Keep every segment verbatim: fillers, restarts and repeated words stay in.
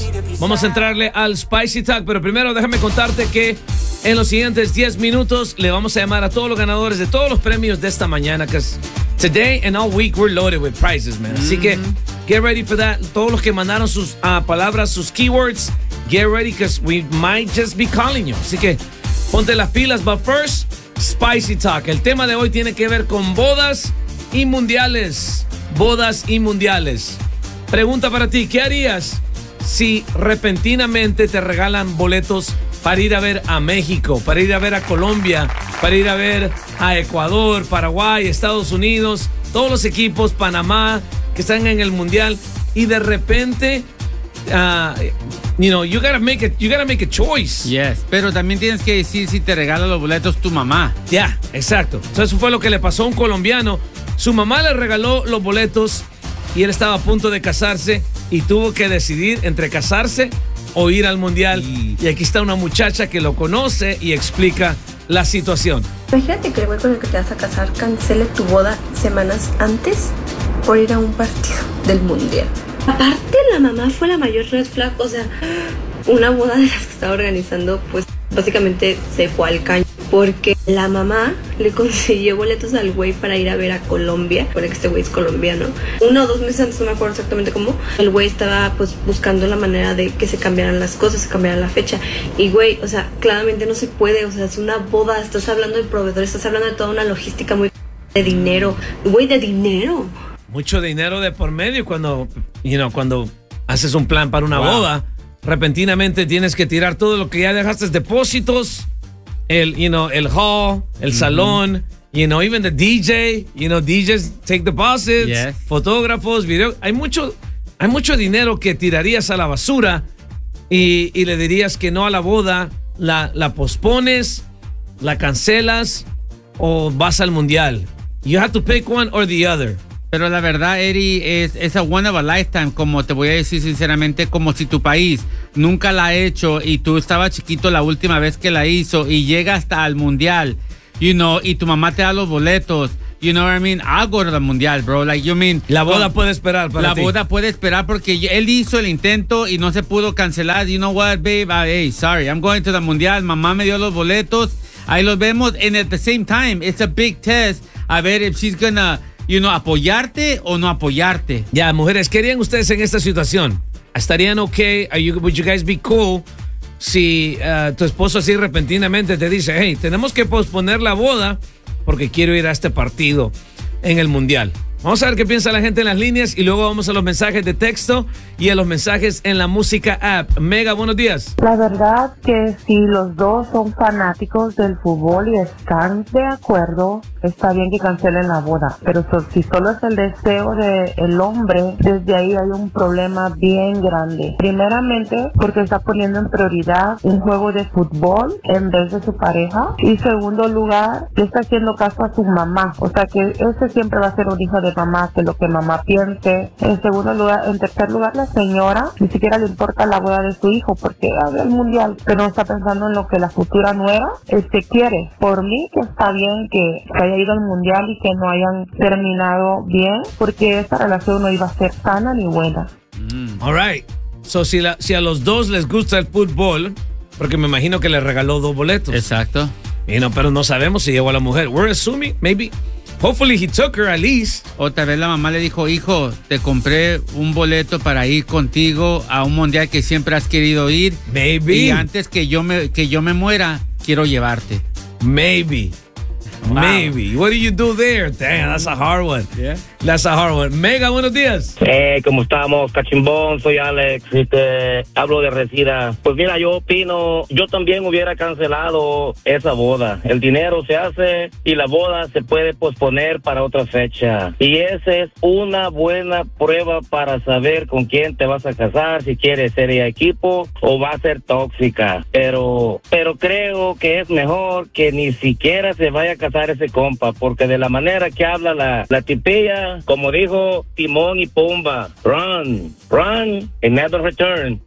Vamos a entrarle al Spicy Talk, pero primero déjame contarte que en los siguientes diez minutos le vamos a llamar a todos los ganadores de todos los premios de esta mañana, que today and all week we're loaded with prizes, man. Así que get ready for that. Todos los que mandaron sus uh, palabras, sus keywords, get ready because we might just be calling you. Así que ponte las pilas, but first, Spicy Talk. El tema de hoy tiene que ver con bodas y mundiales. Bodas y mundiales. Pregunta para ti, ¿qué harías si repentinamente te regalan boletos para ir a ver a México, para ir a ver a Colombia, para ir a ver a Ecuador, Paraguay, Estados Unidos, todos los equipos, Panamá, que están en el mundial, y de repente, uh, you know, you gotta make a, you gotta make a choice. Yes, pero también tienes que decir si te regala los boletos tu mamá. Ya, yeah, exacto. Entonces, eso fue lo que le pasó a un colombiano. Su mamá le regaló los boletos y él estaba a punto de casarse y tuvo que decidir entre casarse o ir al mundial. Y, y aquí está una muchacha que lo conoce y explica la situación. Imagínate que el güey con el que te vas a casar cancele tu boda semanas antes por ir a un partido del mundial. Aparte, la mamá fue la mayor red flag. O sea, una boda de las que estaba organizando, pues básicamente se fue al caño, porque la mamá le consiguió boletos al güey para ir a ver a Colombia, porque este güey es colombiano. Uno o dos meses antes, no me acuerdo exactamente cómo, el güey estaba pues buscando la manera de que se cambiaran las cosas, se cambiara la fecha. Y güey, o sea, claramente no se puede, o sea, es una boda, estás hablando de proveedores, estás hablando de toda una logística muy de dinero, güey, de dinero. Mucho dinero de por medio cuando, you know, cuando haces un plan para una wow. boda. Repentinamente tienes que tirar todo lo que ya dejaste, depósitos, el, you know, el hall, el mm-hmm. salón, you know, even the D J, you know, D Js take deposits, yes. fotógrafos, video. Hay mucho, hay mucho dinero que tirarías a la basura y, y le dirías que no a la boda, la, la pospones, la cancelas o vas al mundial. You have to pick one or the other. Pero la verdad, Eri, es, es a one of a lifetime, como te voy a decir sinceramente, como si tu país nunca la ha hecho y tú estabas chiquito la última vez que la hizo y llega hasta al mundial, you know, y tu mamá te da los boletos, you know what I mean? I'll go to the mundial, bro. Like, you mean, la boda um, puede esperar para La ti. boda puede esperar porque él hizo el intento y no se pudo cancelar. You know what, babe? Uh, hey, sorry, I'm going to the mundial. Mamá me dio los boletos. Ahí los vemos. And at the same time, it's a big test. A ver if she's gonna, you know, apoyarte o no apoyarte. Ya, yeah, mujeres, ¿qué harían ustedes en esta situación? ¿Estarían ok? Are you, would you guys be cool si uh, tu esposo así repentinamente te dice, hey, tenemos que posponer la boda porque quiero ir a este partido en el mundial? Vamos a ver qué piensa la gente en las líneas y luego vamos a los mensajes de texto y a los mensajes en la música app. Mega, buenos días. La verdad que si los dos son fanáticos del fútbol y están de acuerdo, está bien que cancelen la boda. Pero so, si solo es el deseo del hombre, desde ahí hay un problema bien grande. Primeramente, porque está poniendo en prioridad un juego de fútbol en vez de su pareja. Y segundo lugar, le está haciendo caso a su mamá. O sea que ese siempre va a ser un hijo de mamá, que lo que mamá piense. En segundo lugar, en tercer lugar, la señora ni siquiera le importa la boda de su hijo porque habla el mundial, pero no está pensando en lo que la futura nuera este quiere. Por mí que está bien que se haya ido al mundial y que no hayan terminado bien, porque esta relación no iba a ser sana ni buena. Mm. All right. So si, la, si a los dos les gusta el fútbol, porque me imagino que le regaló dos boletos. Exacto. Y no, pero no sabemos si llegó a la mujer. We're assuming, maybe. Hopefully he took her at least. Otra vez la mamá le dijo, hijo, te compré un boleto para ir contigo a un mundial que siempre has querido ir. Maybe. Y antes que yo me, que yo me muera, quiero llevarte. Maybe. Wow. Maybe. What do you do there? Damn, that's a hard one. Yeah. That's a hard one. Mega, buenos días. Eh, ¿cómo estamos? Cachimbón, soy Alex. Y te hablo de Resida. Pues mira, yo opino, yo también hubiera cancelado esa boda. El dinero se hace y la boda se puede posponer para otra fecha. Y esa es una buena prueba para saber con quién te vas a casar, si quieres ser equipo o va a ser tóxica. Pero, pero creo que es mejor que ni siquiera se vaya a casar ese compa, porque de la manera que habla la, la tipilla, como dijo Timón y Pumba, run, run and never return.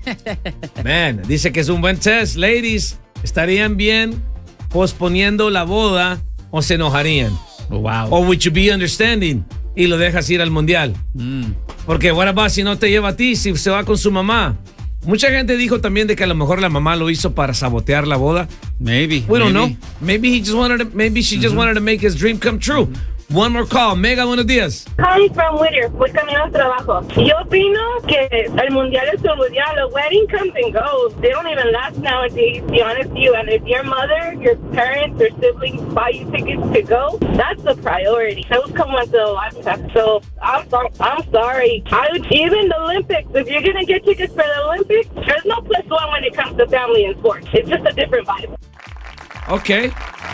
Man, dice que es un buen test. Ladies, ¿estarían bien posponiendo la boda o se enojarían? Oh, wow. O would you be understanding y lo dejas ir al mundial? Mm. Porque what about si no te lleva a ti, si se va con su mamá? Mucha gente dijo también de que a lo mejor la mamá lo hizo para sabotear la boda. Maybe. We don't maybe. know. Maybe he just wanted to, maybe she just mm-hmm. wanted to make his dream come true. Mm-hmm. One more call. Mega, buenos días. Hi, from Whittier. Voy camino al trabajo. Yo opino que el mundial es el mundial. A wedding comes and goes. They don't even last nowadays, to be honest with you. And if your mother, your parents, or siblings buy you tickets to go, that's the priority. Those come once in a lifetime. So I'm, so, I'm sorry. I would, even the Olympics, if you're going to get tickets for the Olympics, there's no plus one when it comes to family and sports. It's just a different vibe. Okay.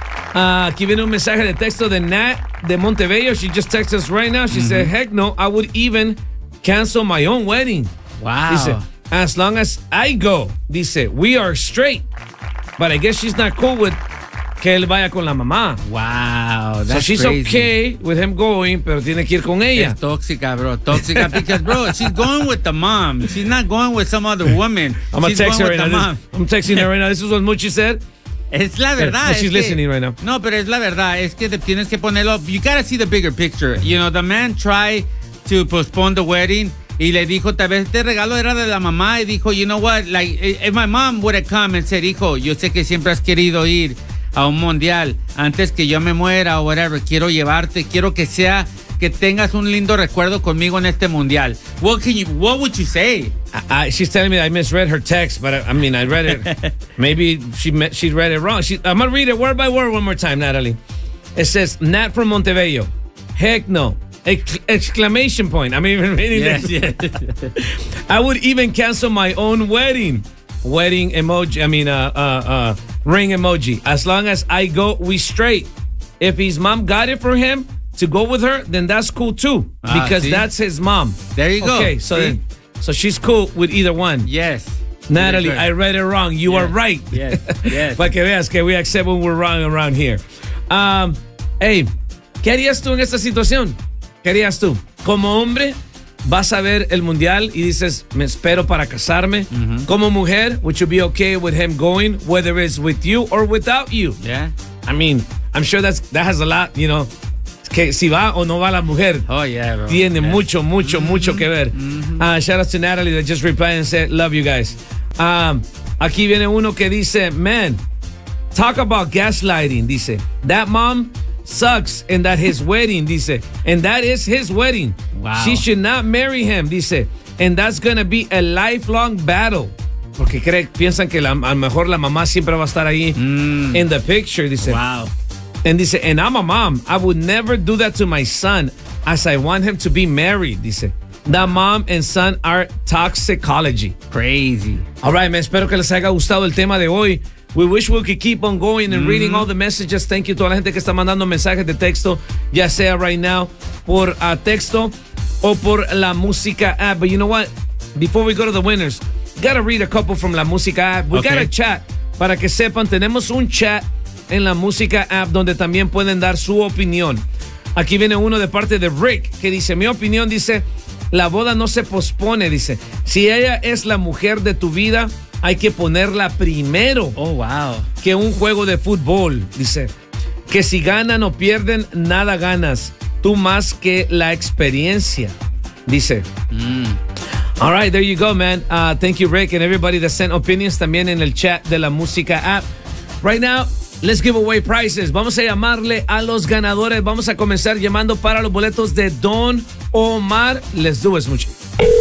Uh, aquí viene un mensaje de texto de Nat de Montebello. She just texted us right now. She mm-hmm. said, heck no, I would even cancel my own wedding. Wow. Dice, as long as I go. Dice, we are straight. But I guess she's not cool with que él vaya con la mamá. Wow, that's So she's crazy. okay with him going, pero tiene que ir con ella. Es tóxica, bro. Tóxica because, bro, she's going with the mom. She's not going with some other woman. I'm going to text her right now. This, I'm texting her right now. This is what Muchi said. Es la verdad. No, she's es listening que, right now. No, pero es la verdad. Es que te tienes que ponerlo. You gotta see the bigger picture. You know, the man tried to postpone the wedding y le dijo, tal vez este regalo era de la mamá y dijo, you know what, like, if my mom would have come and said, hijo, yo sé que siempre has querido ir a un mundial antes que yo me muera o whatever, quiero llevarte, quiero que sea, que tengas un lindo recuerdo conmigo en este mundial. What can you, what would you say? I, I, she's telling me I misread her text, but I, I mean, I read it. Maybe she met, she read it wrong. She, I'm going to read it word by word one more time, Natalie. It says, Nat from Montebello. Heck no. Ex- exclamation point. I'm even reading yes, this. Yes. I would even cancel my own wedding. Wedding emoji. I mean, uh, uh, uh, ring emoji. As long as I go, we straight. If his mom got it for him to go with her, then that's cool too, ah, because see? that's his mom. There you go. Okay, so then, so she's cool with either one. Yes. Natalie, I read it wrong. You yes. are right. Yes. Yes. Para que veas que we accept when we're wrong around here. Um, hey, ¿qué harías tú en esta situación? ¿Qué harías tú? Como hombre, vas a ver el mundial y dices, me espero para casarme. Mm-hmm. Como mujer, would you be okay with him going, whether it's with you or without you? Yeah. I mean, I'm sure that's that has a lot, you know, que si va o no va la mujer. Oh, yeah, bro. Tiene yeah. mucho, mucho, mm-hmm. mucho que ver. Mm-hmm. Uh, shout out to Natalie that just replied and said, love you guys. Um, aquí viene uno que dice, man, talk about gaslighting, dice. That mom sucks and that his wedding, dice. And that is his wedding. Wow. She should not marry him, dice. And that's gonna be a lifelong battle. Porque cree, piensan que la, a lo mejor la mamá siempre va a estar ahí mm. in the picture, dice. Wow. And dice, and I'm a mom. I would never do that to my son as I want him to be married, dice. That mom and son are toxicology. Crazy. All right, man. Espero que les haya gustado el tema de hoy. We wish we could keep on going and mm-hmm. reading all the messages. Thank you to toda la gente que está mandando mensajes de texto, ya sea right now por uh, texto o por La Música app. But you know what? Before we go to the winners, gotta read a couple from La Música app. We okay. gotta chat. Para que sepan, tenemos un chat en La Música app donde también pueden dar su opinión. Aquí viene uno de parte de Rick que dice, mi opinión, dice, la boda no se pospone, dice. Si ella es la mujer de tu vida, hay que ponerla primero. Oh, wow. Que un juego de fútbol, dice. Que si ganan o pierden, nada ganas. Tú más que la experiencia, dice. Mm. All right, there you go, man. Uh, thank you, Rick, and everybody that sent opinions también en el chat de La Música app. Right now, let's give away prizes. Vamos a llamarle a los ganadores. Vamos a comenzar llamando para los boletos de Don Omar. Let's do it, mucho.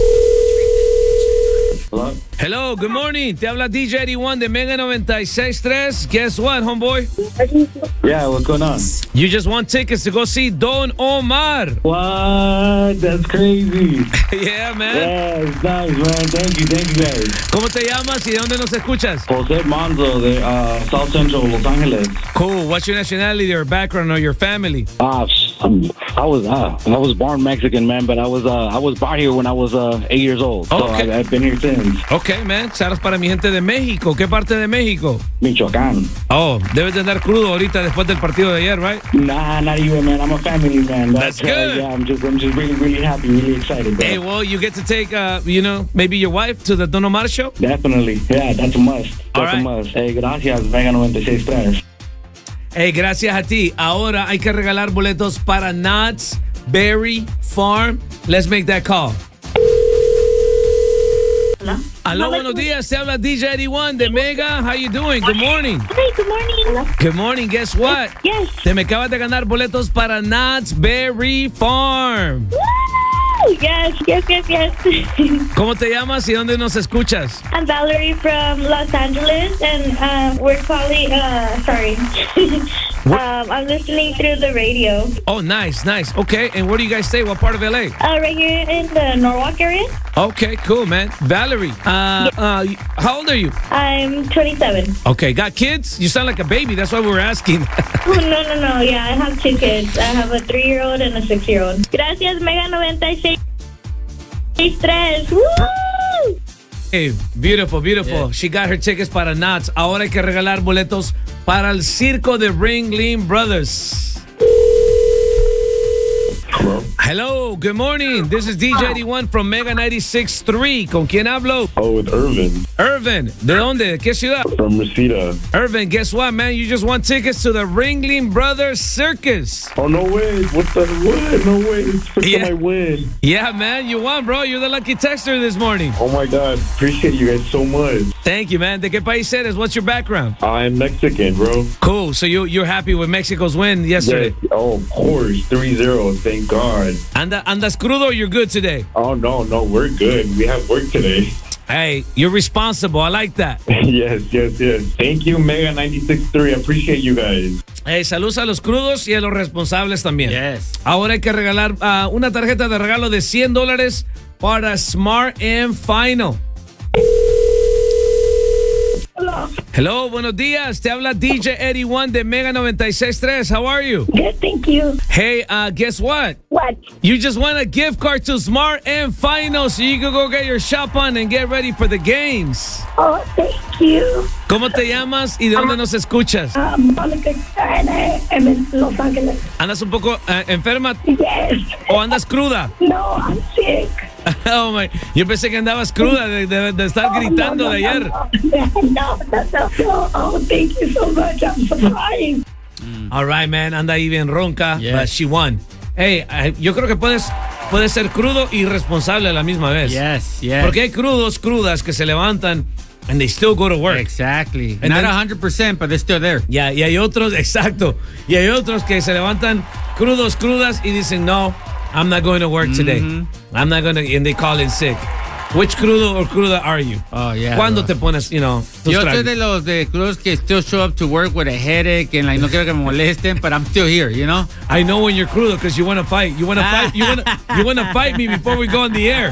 Hello? Hello, good morning. Te habla D J eighty-one de Mega ninety-six point three. Guess what, homeboy? Yeah, what's going on? You just won tickets to go see Don Omar. What? That's crazy. Yeah, man. Yeah, it's nice, man. Thank you, thank you guys. ¿Cómo te llamas y de dónde nos escuchas? Jose Manzo de uh, South Central Los Angeles. Cool. What's your nationality or background or your family? Uh, um, I was uh, I was born Mexican, man, but I was uh, I was brought here when I was uh, eight years old. So okay. I, I've been here since. Okay, man. Saludos para mi gente de México. ¿Qué parte de México? Michoacán. Oh, debes de andar crudo ahorita después del partido de ayer, right? Nah, not even, man. I'm a family man. That's, That's good. Uh, yeah, I'm just, I'm just really, really happy, really excited. Bro. Hey, well, you get to take, uh, you know, maybe your wife to the Don Omar show? Definitely. Yeah, that's a must. That's All right. a must. Hey, gracias, Mega ninety-six point three. Hey, gracias a ti. Ahora hay que regalar boletos para Knott's Berry Farm. Let's make that call. Hola. Aló, buenos días. Te habla D J eighty-one de Mega. How you doing? Good morning. Hey, good morning. Good morning. Guess what? Yes. Te me acabas de ganar boletos para Knott's Berry Farm. Woo! Yes, yes, yes, yes. ¿Cómo te llamas y dónde nos escuchas? I'm Valerie from Los Angeles, and uh, we're calling. Uh, sorry, um, I'm listening through the radio. Oh, nice, nice. Okay, and where do you guys stay? What part of L A? Uh, right here in the Norwalk area. Okay, cool, man. Valerie, uh, uh, how old are you? I'm twenty-seven. Okay, got kids? You sound like a baby. That's why we were asking. Oh, no, no, no. Yeah, I have two kids. I have a three-year-old and a six-year-old. Gracias, Mega ninety-six point tres. Woo! Hey, beautiful, beautiful. Yeah. She got her tickets para Knott's. Ahora hay que regalar boletos para el circo de Ringling Brothers. Hello. Hello, good morning. This is D J eighty-one from Mega ninety-six point three. ¿Con quién hablo? Oh, with Irvin Irvin. ¿De dónde? ¿De qué ciudad? from Reseda. Irvin, guess what, man? You just won tickets to the Ringling Brothers Circus. Oh, no way. What the what? No way. It's the first Yeah. time I win. Yeah, man, you won, bro. You're the lucky texter this morning. Oh, my God. Appreciate you guys so much. Thank you, man. ¿De qué país eres? What's your background? I'm Mexican, bro. Cool. So you, you're happy with Mexico's win yesterday? Yes. Oh, of course. three zero. Thank God. Anda, andas crudo or you're good today? Oh, no, no. We're good. We have work today. Hey, you're responsible. I like that. yes, yes, yes. Thank you, Mega ninety-six point three. I appreciate you guys. Hey, saludos a los crudos y a los responsables también. Yes. Ahora hay que regalar uh, una tarjeta de regalo de cien dólares para Smart and Final. Hello. Hello, buenos días. Te habla D J eighty-one de Mega ninety-six point three. How are you? Good, thank you. Hey, uh, guess what? What? You just won a gift card to Smart and Final so you can go get your shop on and get ready for the games. Oh, thank you. ¿Cómo te llamas y de dónde nos escuchas? Um, Monica, and I am in Los Angeles. ¿Andas un poco uh, enferma Yes. o andas cruda? No, I'm sick. Oh my, yo pensé que andabas cruda de, de, de estar gritando no, no, de ayer. No, no, no, no, no. Oh, thank you so much. I'm surprised. All right, man, anda ahí bien ronca, Yes. but she won. Hey, eh, yo creo que puedes, puedes ser crudo y responsable a la misma vez. Yes, yes. Porque hay crudos, crudas que se levantan and they still go to work. Exactly. And Not then- one hundred percent, but they're still there. Ya, y hay otros, exacto, y hay otros que se levantan crudos, crudas y dicen, no, I'm not going to work today. I'm not going to, and they call in sick. Which crudo or cruda are you? Oh, yeah. ¿Cuándo bro. te pones, you know, tus Yo tragos? soy de los de crudos que still show up to work with a headache and like no quiero que me molesten, but I'm still here, you know? I know when you're crudo because you want to fight. You want to fight. You want to. You want to fight me before we go on the air.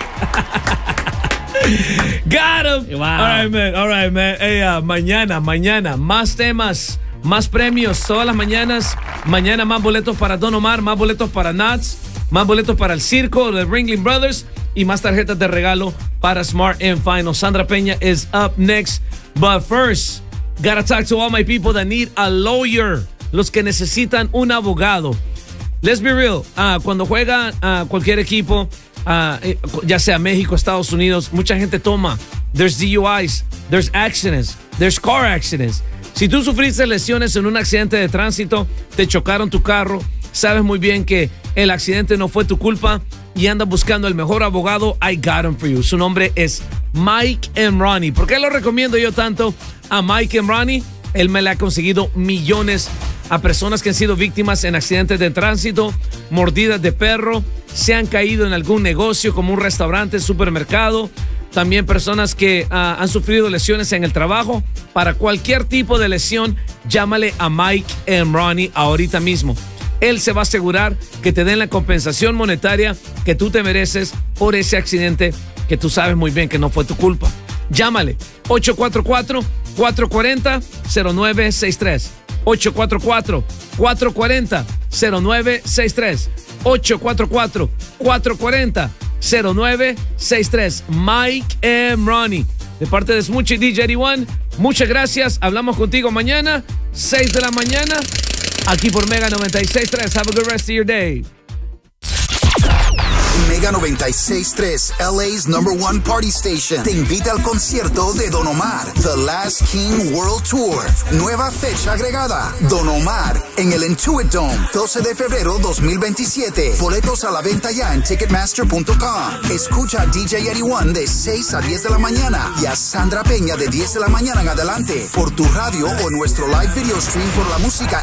Got him. Wow. All right, man. All right, man. Hey, uh, mañana, mañana, más temas, más premios todas las mañanas. Mañana más boletos para Don Omar, más boletos para Knott's, más boletos para el circo de Ringling Brothers y más tarjetas de regalo para Smart and Final. Sandra Peña is up next, but first, gotta talk to all my people that need a lawyer, los que necesitan un abogado. Let's be real, uh, cuando juega uh, cualquier equipo, uh, ya sea México, Estados Unidos, mucha gente toma. There's D U Is, there's accidents, there's car accidents. Si tú sufriste lesiones en un accidente de tránsito, te chocaron tu carro, sabes muy bien que el accidente no fue tu culpa y andas buscando el mejor abogado, I got him for you. Su nombre es Mike Emrani. ¿Por qué lo recomiendo yo tanto a Mike Emrani? Él me le ha conseguido millones a personas que han sido víctimas en accidentes de tránsito, mordidas de perro, se han caído en algún negocio como un restaurante, supermercado. También personas que uh, han sufrido lesiones en el trabajo. Para cualquier tipo de lesión, llámale a Mike Emrani ahorita mismo. Él se va a asegurar que te den la compensación monetaria que tú te mereces por ese accidente que tú sabes muy bien que no fue tu culpa. Llámale ocho cuatro cuatro, cuatro cuatro cero, cero nueve seis tres. ocho cuatro cuatro, cuatro cuatro cero, cero nueve seis tres. ocho cuatro cuatro, cuatro cuatro cero, cero nueve seis tres. Mike Emrani. De parte de Smoochie D J eighty-one, muchas gracias. Hablamos contigo mañana, seis de la mañana, aquí por Mega ninety-six point three. Have a good rest of your day. Mega noventa y seis punto tres, L A's number one party station, te invita al concierto de Don Omar, The Last King World Tour. Nueva fecha agregada, Don Omar en el Intuit Dome, doce de febrero dos mil veintisiete. Boletos a la venta ya en ticketmaster punto com. Escucha a D J ochenta y uno de seis a diez de la mañana y a Sandra Peña de diez de la mañana en adelante por tu radio o nuestro live video stream por la música